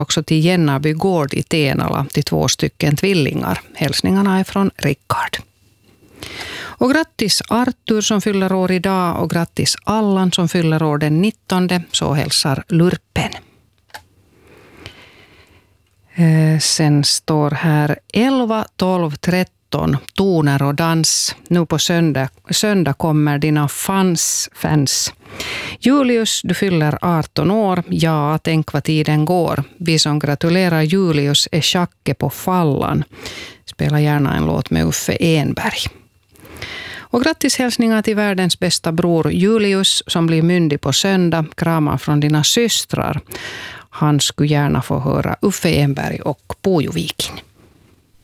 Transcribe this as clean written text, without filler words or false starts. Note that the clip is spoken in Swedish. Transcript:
också till Gennaby gård i Tenala till 2 stycken tvillingar. Hälsningarna är från Rickard. Och grattis Arthur som fyller år idag och grattis Allan som fyller år den 19. Så hälsar Lurpen. Sen står här 11, 12, 13 toner och dans. Nu på söndag kommer dina fans. Julius, du fyller 18 år. Ja, tänk vad tiden går. Vi som gratulerar Julius är Schacke på Fallan. Spela gärna en låt med Uffe Enberg. Och grattis hälsningar till världens bästa bror Julius som blir myndig på söndag. Kramar från dina systrar. Han skulle gärna få höra Uffe Enberg och Puujovikin.